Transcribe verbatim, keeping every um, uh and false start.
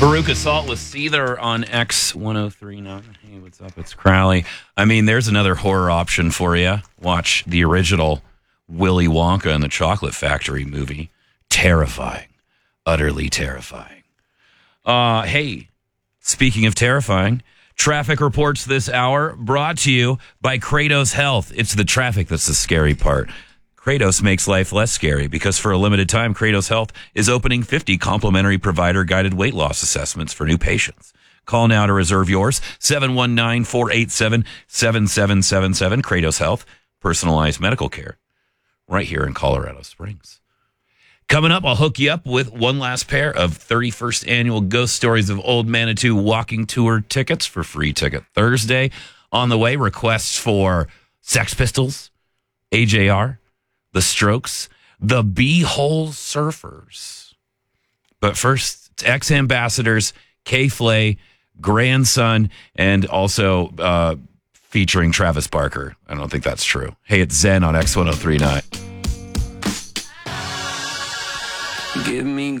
Baruch Assault with Seether on X ten thirty-nine. Hey, what's up? It's Crowley. I mean, there's another horror option for you. Watch the original Willy Wonka and the Chocolate Factory movie. Terrifying. Utterly terrifying. Uh, hey, speaking of terrifying, traffic reports this hour brought to you by Kratos Health. It's the traffic that's the scary part. Kratos makes life less scary because for a limited time, Kratos Health is opening fifty complimentary provider-guided weight loss assessments for new patients. Call now to reserve yours, seven one nine, four eight seven, seven seven seven seven. Kratos Health, personalized medical care, right here in Colorado Springs. Coming up, I'll hook you up with one last pair of thirty-first Annual Ghost Stories of Old Manitou walking tour tickets for Free Ticket Thursday. On the way, requests for Sex Pistols, A J R, The Strokes, the B-Hole Surfers. But first, ex-ambassadors, K-Flay, Grandson, and also uh, featuring Travis Barker. I don't think that's true. Hey, it's Zen on X ten thirty-nine. Give me